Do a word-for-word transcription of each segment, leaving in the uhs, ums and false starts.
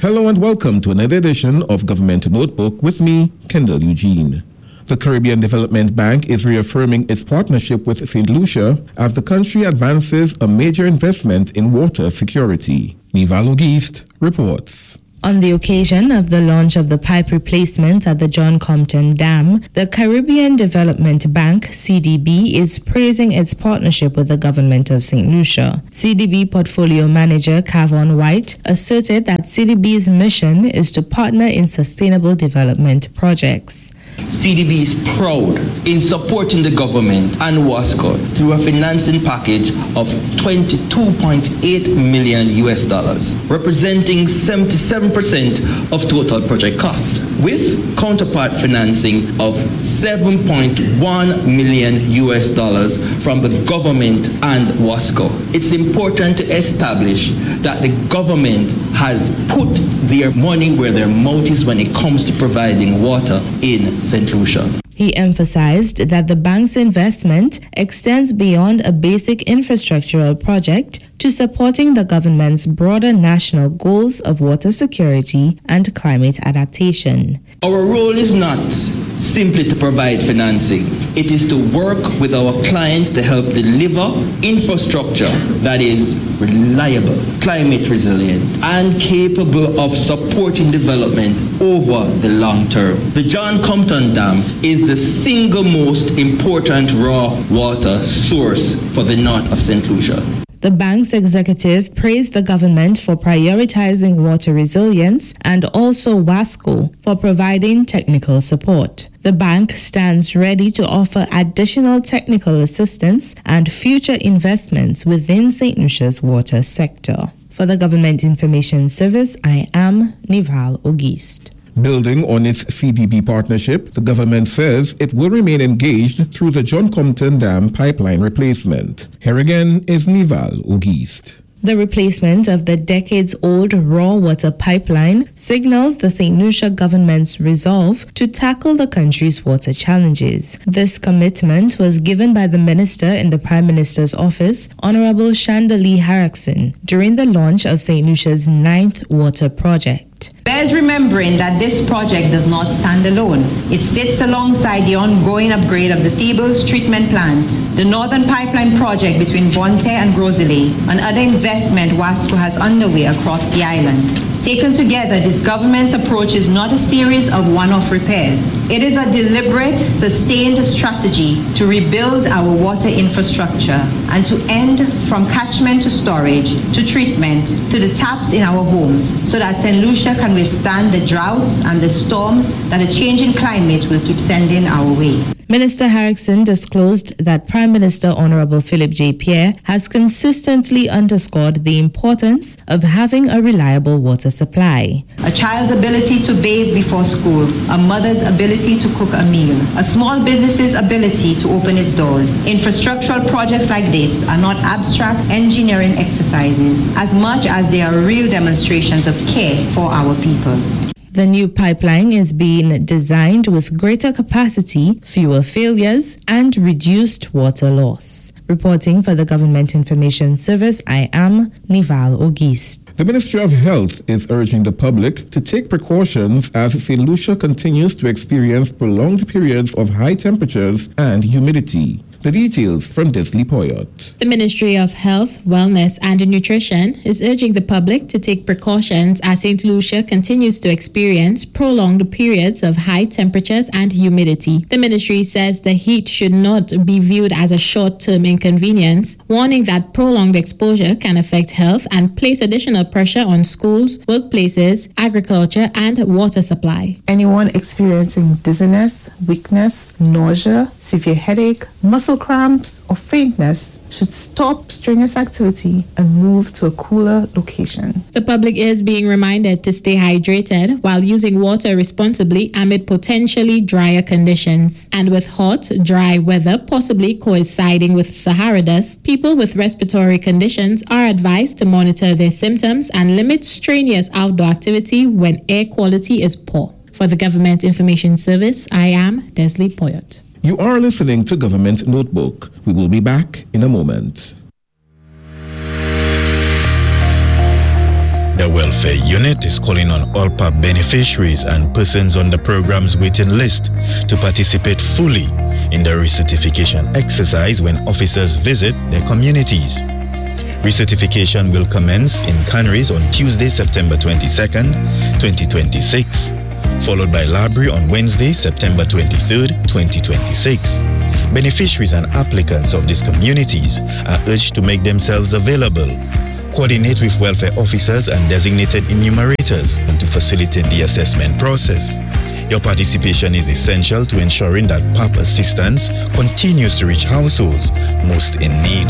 Hello and welcome to another edition of Government Notebook with me, Kendall Eugene. The Caribbean Development Bank is reaffirming its partnership with Saint Lucia as the country advances a major investment in water security. Nival Auguste reports. On the occasion of the launch of the pipe replacement at the John Compton Dam, the Caribbean Development Bank, C D B, is praising its partnership with the government of Saint Lucia. C D B Portfolio Manager Kavon White asserted that C D B's mission is to partner in sustainable development projects. C D B is proud in supporting the government and WASCO through a financing package of twenty-two point eight million U S dollars, representing seventy-seven percent of total project cost, with counterpart financing of seven point one million U S dollars from the government and WASCO. It's important to establish that the government has put their money where their mouth is when it comes to providing water in Saint Lucia. He emphasized that the bank's investment extends beyond a basic infrastructural project to supporting the government's broader national goals of water security and climate adaptation. Our role is not simply to provide financing. It is to work with our clients to help deliver infrastructure that is reliable, climate resilient, and capable of supporting development over the long term. The John Compton Dam is the single most important raw water source for the north of Saint Lucia. The bank's executive praised the government for prioritizing water resilience and also WASCO for providing technical support. The bank stands ready to offer additional technical assistance and future investments within Saint Lucia's water sector. For the Government Information Service, I am Nival Auguste. Building on its C D B partnership, the government says it will remain engaged through the John Compton Dam pipeline replacement. Here again is Nival Auguste. The replacement of the decades-old raw water pipeline signals the Saint Lucia government's resolve to tackle the country's water challenges. This commitment was given by the Minister in the Prime Minister's office, Honorable Shandalee Harrison, during the launch of Saint Lucia's ninth water project. Bears remembering that this project does not stand alone. It sits alongside the ongoing upgrade of the Thebles treatment plant, the Northern Pipeline project between Bonte and Grosley, and other investment WASCO has underway across the island. Taken together, this government's approach is not a series of one-off repairs. It is a deliberate, sustained strategy to rebuild our water infrastructure and to end from catchment to storage, to treatment, to the taps in our homes, so that Saint Lucia can withstand the droughts and the storms that a changing climate will keep sending our way. Minister Harrison disclosed that Prime Minister Honorable Philip J. Pierre has consistently underscored the importance of having a reliable water supply. A child's ability to bathe before school, a mother's ability to cook a meal, a small business's ability to open its doors. Infrastructural projects like this are not abstract engineering exercises as much as they are real demonstrations of care for our people. The new pipeline is being designed with greater capacity, fewer failures, and reduced water loss. Reporting for the Government Information Service, I am Nival Auguste. The Ministry of Health is urging the public to take precautions as Saint Lucia continues to experience prolonged periods of high temperatures and humidity. The details from Desley Poyot. The Ministry of Health, Wellness and Nutrition is urging the public to take precautions as Saint Lucia continues to experience prolonged periods of high temperatures and humidity. The ministry says the heat should not be viewed as a short-term inconvenience, warning that prolonged exposure can affect health and place additional pressure on schools, workplaces, agriculture and water supply. Anyone experiencing dizziness, weakness, nausea, severe headache, muscle cramps or faintness should stop strenuous activity and move to a cooler location. The public is being reminded to stay hydrated while using water responsibly amid potentially drier conditions. And with hot, dry weather possibly coinciding with Sahara dust, people with respiratory conditions are advised to monitor their symptoms and limit strenuous outdoor activity when air quality is poor. For the Government Information Service, I am Desley Poyot. You are listening to Government Notebook. We will be back in a moment. The Welfare Unit is calling on all P A B beneficiaries and persons on the program's waiting list to participate fully in the recertification exercise when officers visit their communities. Recertification will commence in Canaries on Tuesday, September twenty-second, twenty twenty-six, followed by Labrie on Wednesday, September twenty-third, twenty twenty-six. Beneficiaries and applicants of these communities are urged to make themselves available, coordinate with welfare officers and designated enumerators, and to facilitate the assessment process. Your participation is essential to ensuring that P A B assistance continues to reach households most in need.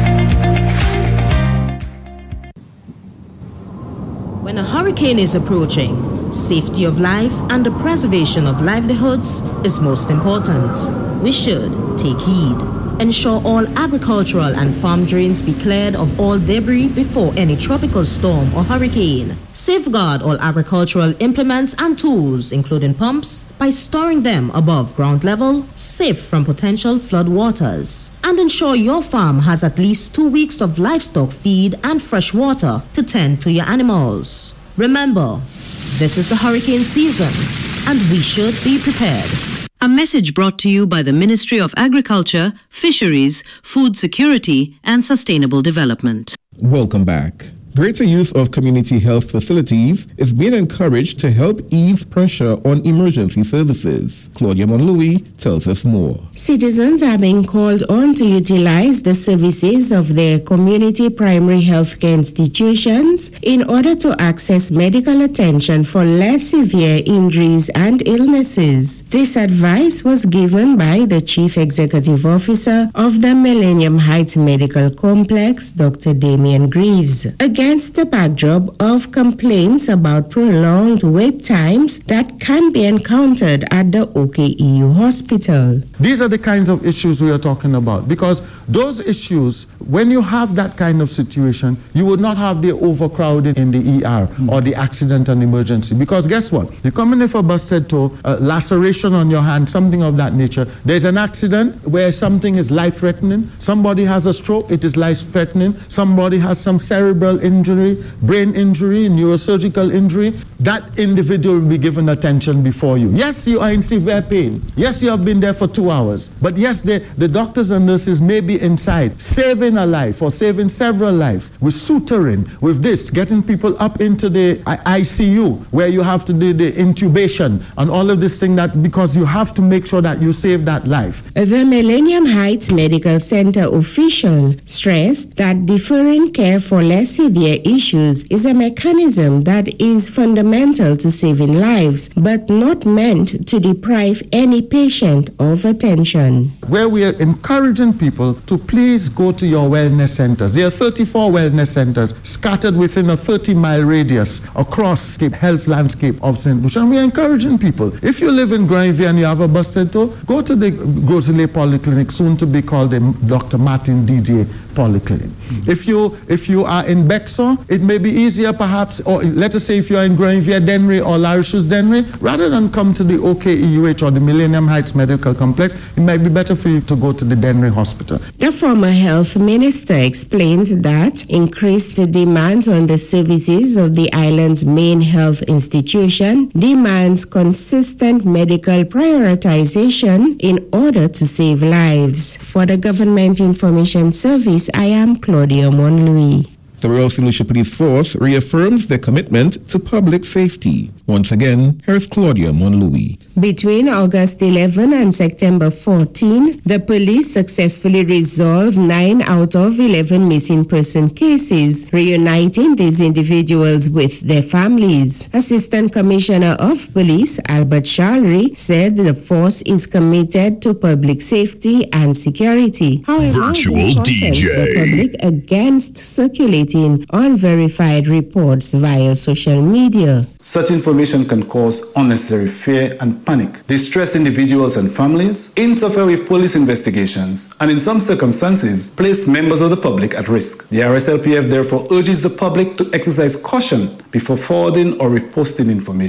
When a hurricane is approaching, safety of life and the preservation of livelihoods is most important. We should take heed. Ensure all agricultural and farm drains be cleared of all debris before any tropical storm or hurricane. Safeguard all agricultural implements and tools, including pumps, by storing them above ground level, safe from potential flood waters. And ensure your farm has at least two weeks of livestock feed and fresh water to tend to your animals. Remember, this is the hurricane season, and we should be prepared. A message brought to you by the Ministry of Agriculture, Fisheries, Food Security and Sustainable Development. Welcome back. Greater use of community health facilities is being encouraged to help ease pressure on emergency services. Claudia Monlouis tells us more. Citizens are being called on to utilize the services of their community primary health care institutions in order to access medical attention for less severe injuries and illnesses. This advice was given by the Chief Executive Officer of the Millennium Heights Medical Complex, Doctor Damian Greaves. Against the backdrop of complaints about prolonged wait times that can be encountered at the O K E U hospital. These are the kinds of issues we are talking about, because those issues, when you have that kind of situation, you would not have the overcrowding in the E R mm. or the accident and emergency. Because guess what? You come in for a busted toe, a laceration on your hand, something of that nature. There's an accident where something is life-threatening. Somebody has a stroke, it is life-threatening. Somebody has some cerebral injury, brain injury, neurosurgical injury. That individual will be given attention before you. Yes, you are in severe pain. Yes, you have been there for two hours. But yes, the, the doctors and nurses may be inside, saving a life or saving several lives with suturing, with this, getting people up into the I C U where you have to do the intubation and all of this thing, that because you have to make sure that you save that life. The Millennium Heights Medical Center official stressed that deferring care for less severe issues is a mechanism that is fundamental to saving lives, but not meant to deprive any patient of attention. Where we are encouraging people to please go to your wellness centers. There are thirty-four wellness centers scattered within a thirty mile radius across the health landscape of Saint Lucia. And we are encouraging people, if you live in Granville and you have a busted toe, go to the Groseley Polyclinic, soon to be called the Doctor Martin D J Polyclinic. Mm-hmm. If you if you are in Bexar, it may be easier perhaps, or let us say if you are in Granville, Dennery or Larissus Dennery, rather than come to the O K E U H or the Millennium Heights Medical Complex, it might be better for you to go to the Dennery Hospital. The former health minister explained that increased demands on the services of the island's main health institution demands consistent medical prioritization in order to save lives. For the Government Information Service, I am Claudia Monlouis. The Royal Saint Lucia Police Force reaffirms their commitment to public safety. Once again, here's Claudia Monlouis. Between August eleventh and September fourteenth, the police successfully resolved nine out of eleven missing person cases, reuniting these individuals with their families. Assistant Commissioner of Police Albert Shalry said the force is committed to public safety and security. However, Virtual D J. The public against circulating unverified reports via social media. Such information can cause unnecessary fear and panic, distress individuals and families, interfere with police investigations, and in some circumstances, place members of the public at risk. The R S L P F therefore urges the public to exercise caution before forwarding or reposting information.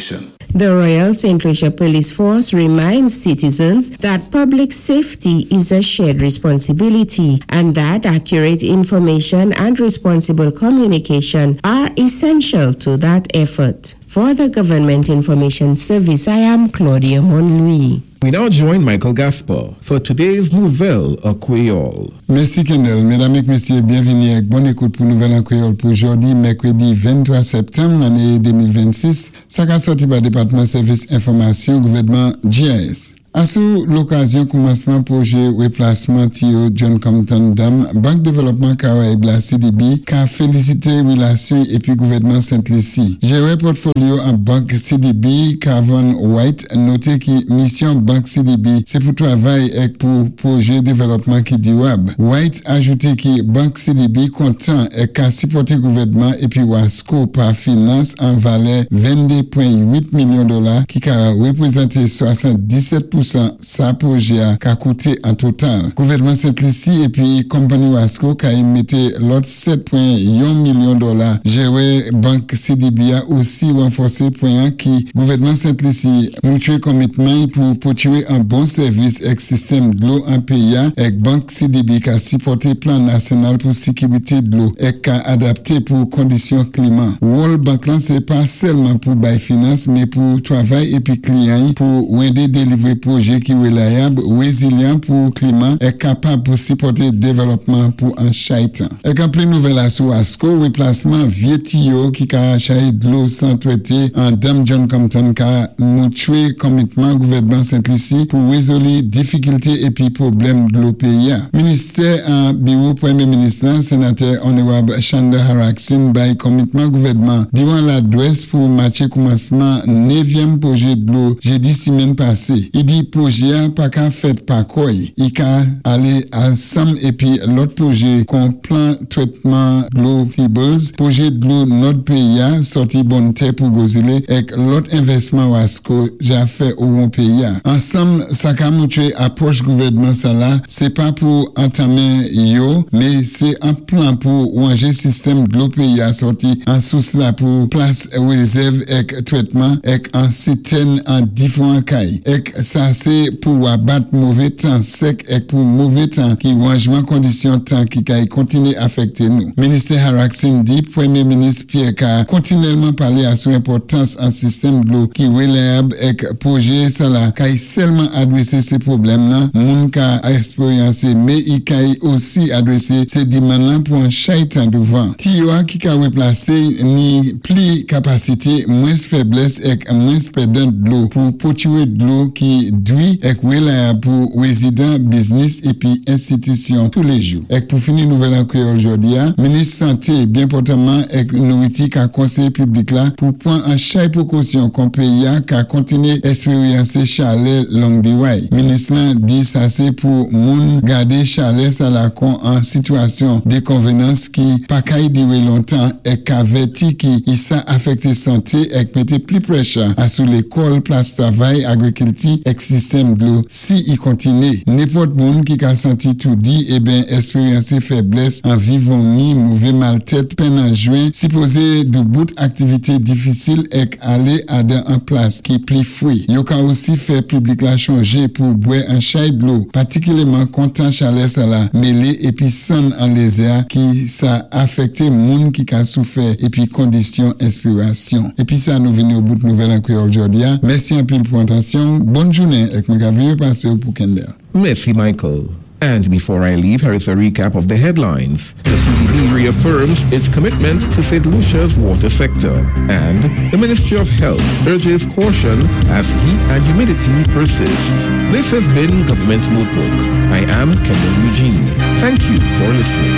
The Royal Saint Lucia Police Force reminds citizens that public safety is a shared responsibility and that accurate information and responsible communication are essential to that effort. For the Government Information Service, I am Claudia Monlouis. We now join Michael Gaspar for today's Nouvelle en Créole. Merci Kendall. Mesdames et messieurs, bienvenue avec bonne écoute pour Nouvelle en Créole pour aujourd'hui, mercredi vingt-trois septembre, l'année deux mille vingt-six. Ça a sorti par le département Service Information Gouvernement G I S. À sous l'occasion commencement projet replacement Tio John Compton Dam, Banque Développement Caraïbes la C D B, qui a félicité relation et puis gouvernement Saint-Lucie. Géré portfolio en Banque C D B, Carvon White, noté que mission Banque C D B, c'est pour travail et pour projet développement qui durable. White ajouté que Banque C D B content et qu'a supporté gouvernement et puis Wasco par finance en valeur vingt-deux virgule huit millions de dollars qui a représenté soixante-dix-sept pour cent sa projet a coûté en total. Gouvernement Saint-Lucie et puis compagnie Wasco qui a émetté l'autre sept virgule un millions de dollars. Géré Banque C D B a aussi renforcé point qui gouvernement Saint-Lucie mutuel commitment pour poursuivre un bon service avec système de l'eau en pays avec Banque C D B qui a supporté plan national pour sécurité de l'eau et qui a adapté pour conditions climat. World Bank là c'est pas seulement pour bail finance mais pour travail et puis client pour aider délivrer projet qui est reliable, résilient pour climat et capable pour supporter développement pour un chaitan. Et quand plus nouvelle à sous Asco, replacement vieux Tio qui a chaîné de l'eau sans traiter en Dame John Compton qui a mutué commitment gouvernement Saint-Lucie pour résoudre difficultés et puis problèmes de l'eau pays. Ministère en bureau premier ministre, sénateur honorable Chanda Haraksin by commitment gouvernement durant l'adresse pour matcher commencement neuvième projet de l'eau jeudi semaine passée. Il dit projet pas qu'à fait par quoi il ca aller ensemble et puis l'autre projet qu'on plan traitement de l'eau Fibers projet de l'eau notre pays sorti bonne terre pour Gozile et l'autre investissement Wasco j'ai fait au bon pays ensemble ça ca mutué approche gouvernement ça là c'est pas pour entamer yo mais c'est un plan pour ranger système de l'eau pays sorti en source là pour place réserve et traitement et en citerne en différents cas et ça c'est pour abattre mauvais temps sec et pour mauvais temps qui changement conditions temps qui a continué à affecter nous. Ministère Haraksin dit Premier ministre Pierre Ka continuellement parlé à son importance en système de l'eau qui reliable et projet ça là qui seulement adressé ces problèmes là moun ka expériencer mais il a aussi adressé ces demandes là pour un chaitan devant. Tioa qui a replacé ni plus capacité moins faiblesse et moins perdant de l'eau pour poursuivre de l'eau qui duit et reliable pour résidents business et puis institutions tous les jours. Et pour finir nouvelle en créole aujourd'hui, ministre santé bien portement et nourriture qu'a conseil public là pour prendre en chaque précaution qu'on paye qu'a continuer expériencer chaleur longue durée. Ministre là dit ça c'est pour moun garder chaleur ça la con en situation de convenance qui pas qu'à durer longtemps et qu'averti qui il ça affecter santé et mettre plus pression à sous l'école place travail agriculture et système de l'eau si il continue n'importe monde qui a senti tout dit et bien expériencer faiblesse en vivant mi mauvais mal tête peine en juin supposé de bout activité difficile et aller à dans en place qui plus fruit yo ka aussi fait public la changer pour boire un chai de l'eau particulièrement content chaleur ça la mêlé et puis sang en les airs qui ça affecté monde qui a souffert et puis conditions inspiration et puis ça nous venir au bout de nouvelle en créole aujourd'hui merci un peu pour attention bonne journée avec ma gavieux passer pour Kendall. Merci Michael. And before I leave, here is a recap of the headlines. The C D B reaffirms its commitment to Saint Lucia's water sector. And the Ministry of Health urges caution as heat and humidity persist. This has been Government Notebook. I am Kendall Eugene. Thank you for listening.